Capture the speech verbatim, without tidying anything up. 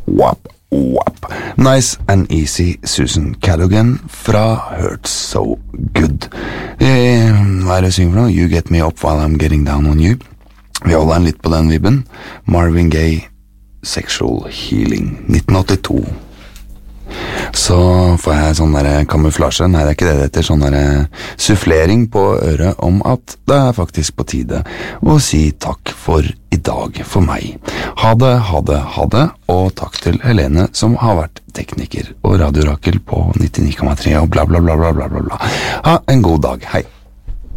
wap, wap. Nice and easy, Susan Cadogan fra Hurts So Good. Eh, hva er det jeg synger for noe? You Get Me Up While I'm Getting Down On You. Vi holder en litt på den vibben. Marvin Gaye, Sexual Healing, nitten åttito. Så får jeg sånn der kamuflasje, nei det er ikke det det heter, sånn der sufflering på øret om at det er faktisk på tide å si takk for i dag for meg. Ha det, ha det, ha det, og takk til Helene som har vært tekniker og radiorakel på nittini komma tre og bla bla bla bla bla bla. Ha en god dag, hei!